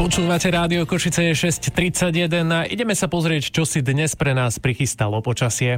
Počúvate Rádio Košice, je 6:31 a ideme sa pozrieť, čo si dnes pre nás prichystalo počasie.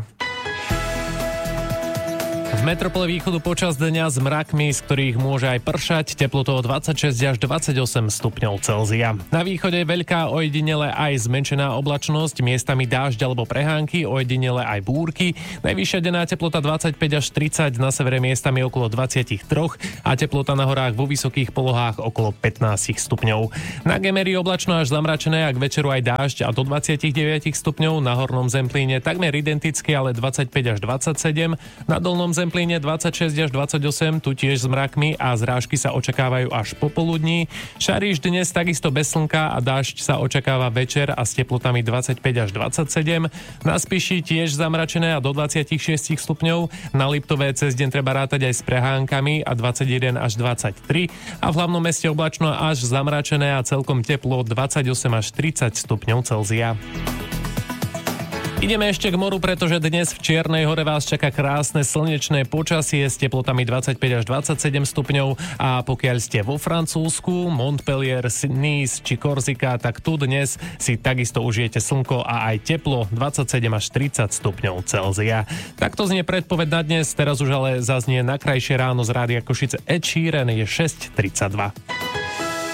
V metropole východu počas dňa s mrakmi, z ktorých môže aj pršať, teplotou 26 až 28 stupňov Celzia. Na východe veľká ojedinele aj zmenšená oblačnosť, miestami dážď alebo prehánky, ojedinele aj búrky. Najvyššia denná teplota 25 až 30, na severe miestami okolo 23 a teplota na horách vo vysokých polohách okolo 15 stupňov. Na Gemeri oblačno až zamračené a k večeru aj dážď a do 29 stupňov, na hornom Zemplíne takmer identicky, ale 25 až 27, na dolnom Zemplíne 26 až 28, tu tiež s mrakmi a zrážky sa očakávajú až popoludní. Šariš dnes takisto bez slnka a dážď sa očakáva večer a s teplotami 25 až 27. Na Spiši tiež zamračené a do 26 stupňov. Na Liptové cez deň treba rátať aj s prehánkami a 21 až 23. A v hlavnom meste oblačno až zamračené a celkom teplo 28 až 30 stupňov Celzia. Ideme ešte k moru, pretože dnes v Čiernej Hore vás čaká krásne slnečné počasie s teplotami 25 až 27 stupňov a pokiaľ ste vo Francúzsku, Montpellier, Nice či Korzika, tak tu dnes si takisto užijete slnko a aj teplo 27 až 30 stupňov Celzia. Takto znie predpoveď na dnes, teraz už ale zaznie na krajšie ráno z Rádia Košice Ed Sheeran, je 6:32.